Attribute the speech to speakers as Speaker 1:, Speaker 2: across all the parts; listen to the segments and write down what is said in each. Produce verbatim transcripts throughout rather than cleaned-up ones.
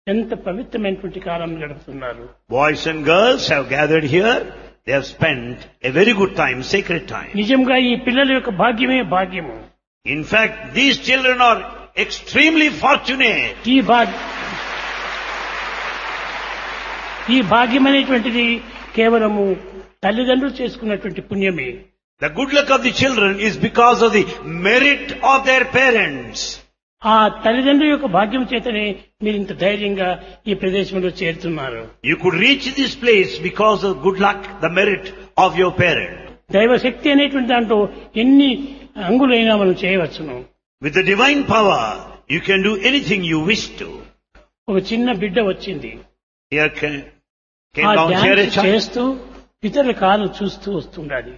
Speaker 1: ఎంత పవిత్రమైనటువంటి కాలం గడుపుతున్నారు.
Speaker 2: Boys and girls have gathered here. They have spent a very good time, sacred time.
Speaker 1: నిజంగా ఈ పిల్లల యొక్క భాగ్యమే భాగ్యము.
Speaker 2: In fact, these children are extremely fortunate.
Speaker 1: ఈ భాగ్య ఈ భాగ్యం అనేటువంటిది కేవలము తల్లిదండ్రులు చేసుకున్నటువంటి పుణ్యమే.
Speaker 2: The good luck of the children is because of the merit of their parents.
Speaker 1: ఆ తల్లిదండ్రుల యొక్క భాగ్యం చేతనే మీరు ఇంత ధైర్యంగా ఈ ప్రదేశంలో చేరుతున్నారు.
Speaker 2: You could reach this place because of good luck, the merit of your parent.
Speaker 1: దైవ శక్తి అనేటువంటి దాంట్లో ఎన్ని అంగులైనా మనం చేయవచ్చును.
Speaker 2: With the divine power, you can do anything you wish to.
Speaker 1: ఒక చిన్న బిడ్డ వచ్చింది.
Speaker 2: Here came, came
Speaker 1: ఆ
Speaker 2: down here a
Speaker 1: dance
Speaker 2: child.
Speaker 1: చేస్తూ ఇతరుల కాలు చూస్తూ వస్తుండాలి.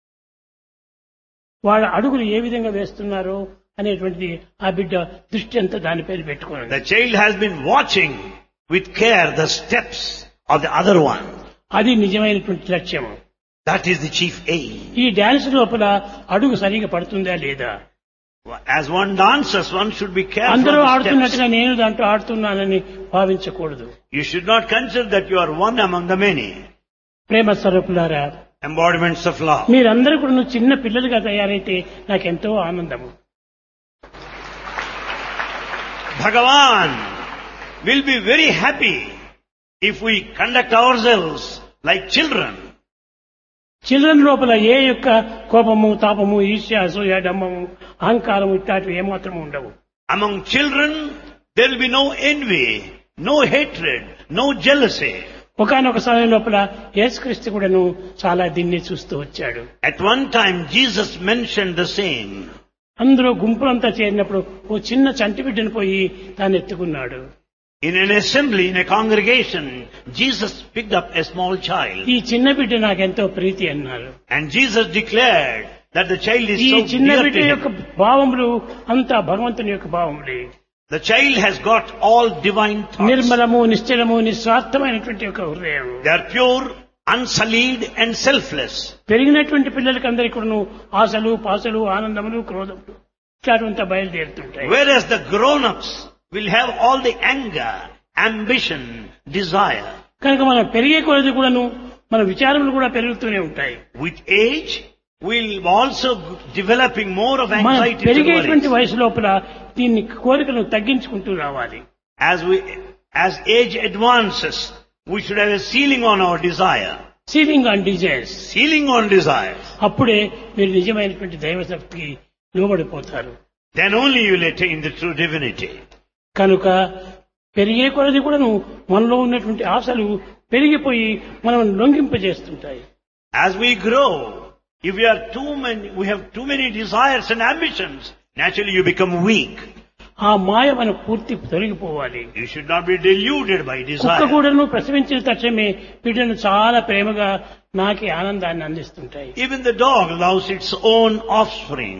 Speaker 1: వాళ్ళ అడుగులు ఏ విధంగా వేస్తున్నారో అనేటువంటిది ఆ బిడ్డ దృష్టి అంతా దానిపై పెట్టుకున్నాడు.
Speaker 2: The child has been watching with care the steps of the other one.
Speaker 1: అది నిజమైనటువంటి లక్ష్యము.
Speaker 2: That is the chief aim.
Speaker 1: ఈ డాన్స్ లోపల అడుగు సరిగా పడుతుందా లేదా?
Speaker 2: As one dances, one should be careful
Speaker 1: అందరూ
Speaker 2: of the
Speaker 1: ఆడుతున్నట్టుగా
Speaker 2: steps.
Speaker 1: నేను దాంట్లో ఆడుతున్నానని భావించకూడదు.
Speaker 2: You should not consider that you are one among the many.
Speaker 1: ప్రేమ స్వరూపులారా,
Speaker 2: Embodiments of love.
Speaker 1: మీరందరూ కూడా చిన్న పిల్లలుగా తయారైతే నాకెంతో ఆనందము.
Speaker 2: Bhagavan will be very happy if we conduct ourselves like children.
Speaker 1: Children లోపల ఏ యొక్క కోపము, తాపము, ఈర్ష్య, అసూయ, డమ్మము, అహంకారము ఇట్లాంటివి ఏమాత్రం ఉండవు.
Speaker 2: Among children, there will be no envy, no hatred, no jealousy.
Speaker 1: ఒకనొక సమయం లోపల యేసుక్రీస్తు కూడాను చాలా దీన్ని చూస్తూ వచ్చాడు.
Speaker 2: At one time, Jesus mentioned the same.
Speaker 1: అందరూ గుంపులంతా చేరినప్పుడు ఓ చిన్న చంటి బిడ్డను పోయి తాను ఎత్తుకున్నాడు.
Speaker 2: In an assembly, in a congregation, Jesus picked up a small child.
Speaker 1: ఈ చిన్న బిడ్డ నాకెంతో ప్రీతి అన్నారు.
Speaker 2: And Jesus declared that the child is
Speaker 1: ఈ
Speaker 2: so
Speaker 1: చిన్న
Speaker 2: dear
Speaker 1: బిడ్డ
Speaker 2: to
Speaker 1: యొక్క
Speaker 2: him.
Speaker 1: భావములు అంతా భగవంతుని యొక్క భావములే.
Speaker 2: The child has got all divine thoughts.
Speaker 1: నిర్మలము, నిశ్చలము, నిస్వార్థమైనటువంటి ఒక హృదయం.
Speaker 2: They are pure, unsullied and selfless.
Speaker 1: పెరిగినటువంటి పిల్లలకి అందరికీ కూడాను ఆశలు, పాసలు, ఆనందములు, క్రోధములు ఇట్లాంటివంతా బయలుదేరుతుంటాయి.
Speaker 2: Whereas the grown-ups will have all the anger, ambition, desire.
Speaker 1: కనుక మనం పెరిగే కొలది కూడాను మన విచారములు కూడా పెరుగుతూనే ఉంటాయి.
Speaker 2: With age, we'll also developing more of
Speaker 1: మనం
Speaker 2: anxiety and
Speaker 1: పెరిగేటువంటి
Speaker 2: worries.
Speaker 1: వయసు లోపల దీన్ని కోరికలను తగ్గించుకుంటూ రావాలి.
Speaker 2: As we, as age advances, we should have a ceiling on our desire.
Speaker 1: Ceiling on desires.
Speaker 2: Ceiling on desires.
Speaker 1: అప్పుడే మీరు నిజమైనటువంటి దైవశక్తికి లోబడిపోతారు.
Speaker 2: Then only you will attain the true divinity.
Speaker 1: కనుక పెరిగే కొలది కూడాను మనలో ఉన్నటువంటి ఆశలు పెరిగిపోయి మనం లొంగింపజేస్తుంటాయి.
Speaker 2: As we grow, if we are too many, we have too many desires and ambitions, naturally you become weak.
Speaker 1: ఆ మాయ మన పూర్తి తొలగిపోవాలి.
Speaker 2: You should not be deluded by
Speaker 1: కుక్క
Speaker 2: desire.
Speaker 1: కూడాను ప్రసవించిన తక్షణమే బిడ్డను చాలా ప్రేమగా నాకే ఆనందాన్ని అందిస్తుంటాయి.
Speaker 2: Even the dog loves its own offspring.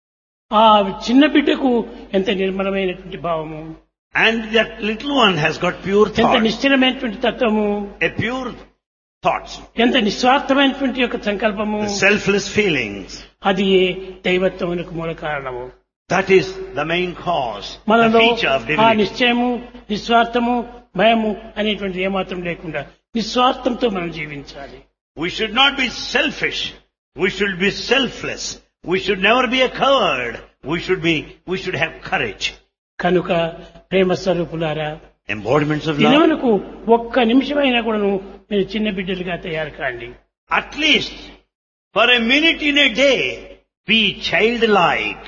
Speaker 1: ఆ చిన్న బిడ్డకు ఎంత నిర్మలమైనటువంటి భావము,
Speaker 2: And that little one has got pure
Speaker 1: ఎంత
Speaker 2: thoughts,
Speaker 1: నిశ్చలమైనటువంటి తత్వము,
Speaker 2: a pure thoughts,
Speaker 1: ఎంత నిస్వార్థమైనటువంటి యొక్క సంకల్పము,
Speaker 2: the selfless feelings.
Speaker 1: అది ఏ దైవత్వమునకు మూల కారణము.
Speaker 2: That is the main cause, the
Speaker 1: మనలో
Speaker 2: feature of
Speaker 1: ఆ
Speaker 2: divinity.
Speaker 1: నిశ్చయము, నిస్వార్థము, భయము అనేటువంటిది ఏమాత్రం లేకుండా నిస్వార్థంతో మనం జీవించాలి.
Speaker 2: We should not be selfish. We should be selfless. We should never be a coward. We should be, we should have courage.
Speaker 1: కనుక ప్రేమ స్వరూపులారా,
Speaker 2: Embodiments of love.
Speaker 1: దినమునకు ఒక్క నిమిషమైనా కూడాను మీరు చిన్న బిడ్డలుగా తయారు కాండి.
Speaker 2: At least for a minute in a day, be childlike.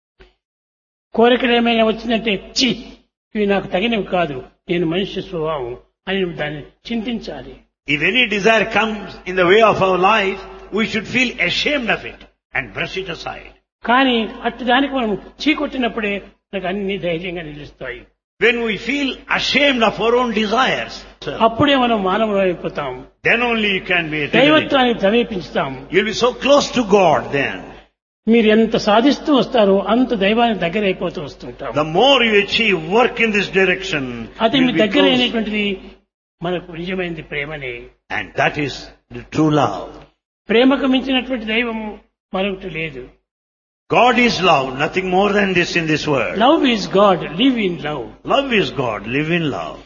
Speaker 1: కోరికలు ఏమైనా వచ్చిందంటే చి ఇవి నాకు తగినవి కాదు, నేను మనిషి స్వభావం అని నువ్వు దాన్ని చింతించాలి.
Speaker 2: If any desire comes in the way of our life, we should feel ashamed of it and brush it aside.
Speaker 1: కానీ అట్టి దానికి మనం చీకొట్టినప్పుడే మనకు అన్ని ధైర్యంగా నిలుస్తాయి.
Speaker 2: When we feel ashamed of our own desires,
Speaker 1: అప్పుడే మనం మానవులు అయిపోతాం.
Speaker 2: then only you can be a divinity.
Speaker 1: దైవత్వానికి సమీపిస్తాం.
Speaker 2: You'll be so close to God then.
Speaker 1: మీరు ఎంత సాధిస్తూ వస్తారో అంత దైవానికి దగ్గర అయిపోతూ వస్తుంటాం.
Speaker 2: The more you achieve work in this direction,
Speaker 1: అది మీ
Speaker 2: you'll be
Speaker 1: దగ్గర
Speaker 2: close.
Speaker 1: అయినటువంటిది మనకు నిజమైనది ప్రేమనే.
Speaker 2: And that is the true love.
Speaker 1: ప్రేమకు మించినటువంటి దైవము మరొకటి లేదు.
Speaker 2: God is love, nothing more than this in this world.
Speaker 1: Love is God, live in love.
Speaker 2: Love is God, live in love.